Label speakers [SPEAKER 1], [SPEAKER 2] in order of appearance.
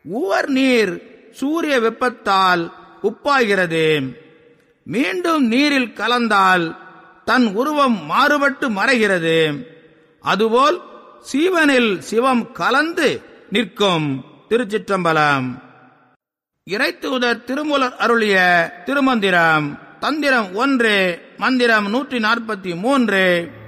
[SPEAKER 1] உவர் நீர் சூரிய வெப்பத்தால் உப்பாகிறது. மீண்டும் நீரில் கலந்தால் தன் உருவம் மாறுபட்டு மறைகிறது. அதுபோல் சீவனில் சிவம் கலந்து நிற்கும். திருச்சிற்றம்பலம். இறைத்தூதர் திருமூலர் அருளிய திருமந்திரம். தந்திரம் 1, மந்திரம் 143.